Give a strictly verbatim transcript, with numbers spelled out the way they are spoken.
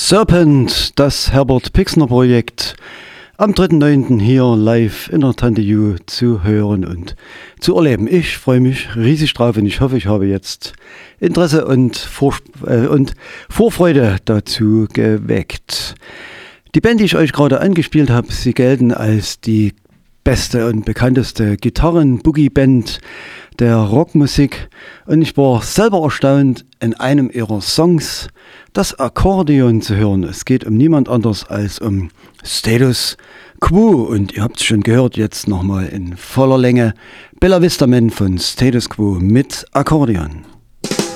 Serpent, das Herbert Pixner Projekt, am dritten neunten hier live in der Tante Ju zu hören und zu erleben. Ich freue mich riesig drauf und ich hoffe, ich habe jetzt Interesse und, Vor äh, und Vorfreude dazu geweckt. Die Band, die ich euch gerade angespielt habe, sie gelten als die beste und bekannteste Gitarren-Boogie-Band der Rockmusik und ich war selber erstaunt, in einem ihrer Songs das Akkordeon zu hören. Es geht um niemand anders als um Status Quo und ihr habt es schon gehört, jetzt nochmal in voller Länge Bella Vista Man von Status Quo mit Akkordeon.